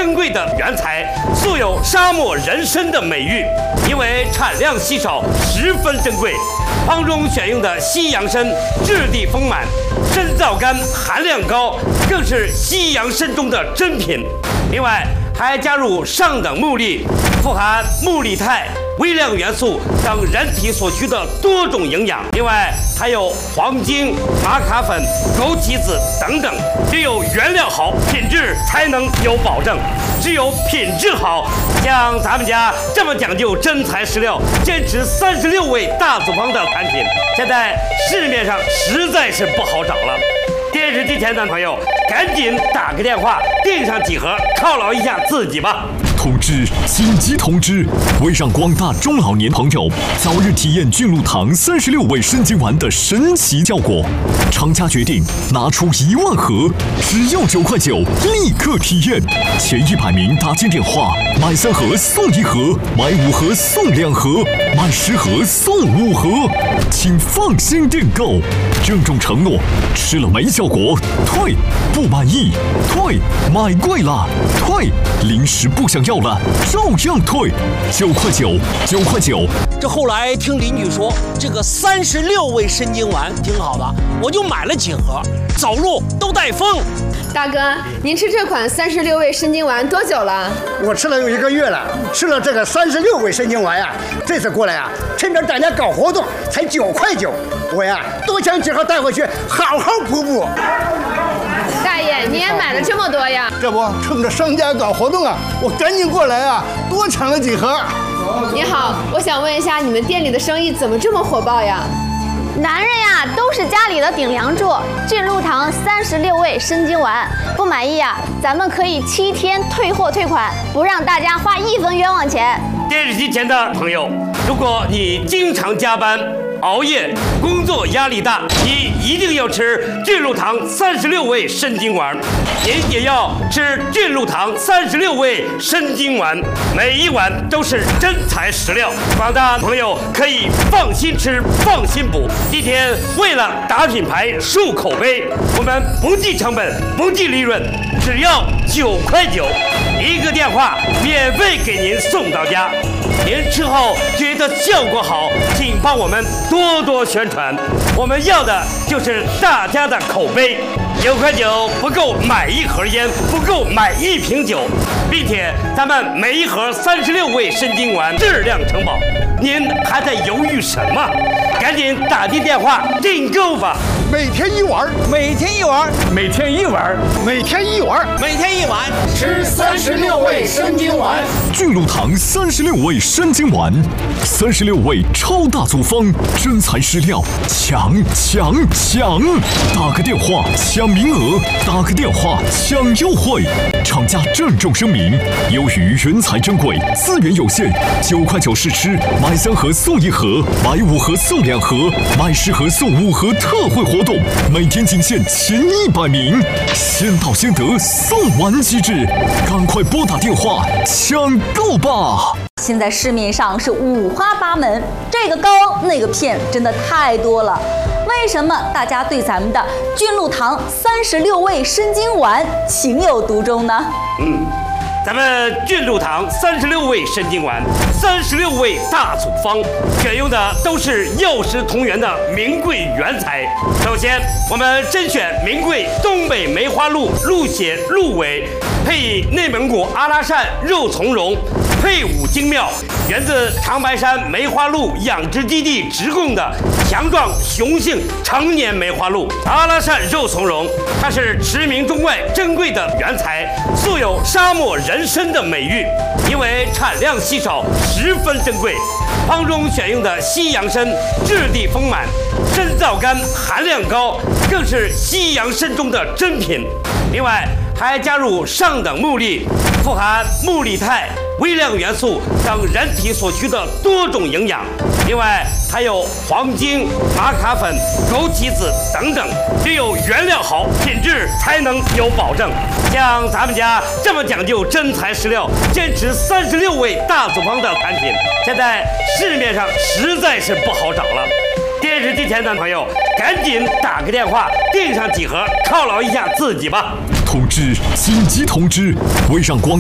珍贵的原材，素有沙漠人参的美誉。因为产量稀少，十分珍贵。方中选用的西洋参质地丰满，参皂苷含量高，更是西洋参中的珍品。另外还加入上等木粒，富含木力肽、微量元素等人体所需的多种营养。另外还有黄精、玛卡粉、枸杞子等等。只有原料好，品质才能有保证。只有品质好，像咱们家这么讲究真材实料，坚持36味大组方的产品，现在市面上实在是不好找了。电视机前的朋友，赶紧打个电话订上几盒，犒劳一下自己吧。 通知！紧急通知！为让广大中老年朋友早日体验菌露堂36味参精丸的神奇效果，厂家决定拿出1万盒，只要9块9，立刻体验。前100名打进电话，买3盒送1盒，买5盒送2盒，买10盒送5盒，请放心订购。郑重承诺，吃了没效果退，不满意退，买贵了退，临时不想要了照样退，9块9，9块9。 这后来听邻居说，这个36味参精丸挺好的，我就买了几盒，走路都带风。 大哥，您吃这款36味参精丸多久了？ 我吃了有1个月了，吃了这个36味参精丸呀，这次过来呀，趁着大家搞活动，才9块9，我呀多抢几盒带回去，好好补补。 大爷，你也买了这么多呀？ 这不，趁着商家搞活动啊，我赶紧过来啊，多抢了几盒。 你好，我想问一下，你们店里的生意怎么这么火爆呀？ 男人呀，都是家里的顶梁柱。菌露堂36味参精丸，不满意呀，咱们可以7天退货退款，不让大家花1分冤枉钱。 电视机前的朋友，如果你经常加班、熬夜，工作压力大，你一定要吃菌露堂36味参精丸。您也要吃菌露堂36味参精丸，每一碗都是真材实料，广大朋友可以放心吃、放心补。今天为了打品牌、树口碑，我们不计成本、不计利润，只要9块9，一个电话免费给您送到家。您吃后觉得效果好，请帮我们多多宣传，我们要的就是大家的口碑。9块9不够买1盒烟，不够买1瓶酒，并且咱们每一盒36味参精丸质量承保。您还在犹豫什么？赶紧打进电话订购吧！ 每天1碗， 每天1碗， 每天1碗，每天1碗， 每天1碗， 吃36味参精丸。 菌露堂36味参精丸，36味超大组方，真材实料，抢！打个电话抢名额，打个电话抢优惠。厂家郑重声明，由于原材珍贵，资源有限，9块9试吃，买3盒送1盒，买5盒送2盒，买10盒送5盒特惠活动，每天仅限前100名，先到先得，送完即止，赶快拨打电话抢购吧！ 现在市面上是五花八门，这个膏那个片真的太多了。为什么大家对咱们的菌露堂36味参精丸情有独钟呢？ 咱们菌露堂36味参精丸，36味大组方，选用的都是药食同源的名贵原材。首先，我们甄选名贵东北梅花鹿鹿血鹿尾，配以内蒙古阿拉善肉苁蓉，配伍精妙，源自长白山梅花鹿养殖基地直供的强壮雄性成年梅花鹿。阿拉善肉苁蓉，它是驰名中外珍贵的原材，素有沙漠人参的美誉。因为产量稀少，十分珍贵。方中选用的西洋参质地丰满，参皂苷含量高，更是西洋参中的珍品。另外还加入上等木粒，富含木力肽、微量元素等人体所需的多种营养。另外还有黄精、玛卡粉、枸杞子等等。只有原料好，品质才能有保证。像咱们家这么讲究真材实料，坚持36味大组方的产品，现在市面上实在是不好找了。电视机前的朋友，赶紧打个电话订上几盒，犒劳一下自己吧。 通知！紧急通知！为让广